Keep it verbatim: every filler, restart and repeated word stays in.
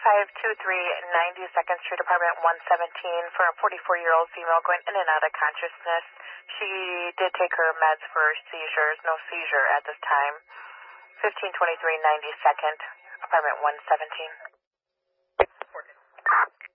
five two three, ninety-second Street, Apartment one seventeen, for a forty-four-year-old female going in and out of consciousness. She did take her meds for seizures. No seizure at this time. fifteen twenty-three, ninety-second, Apartment one seventeen.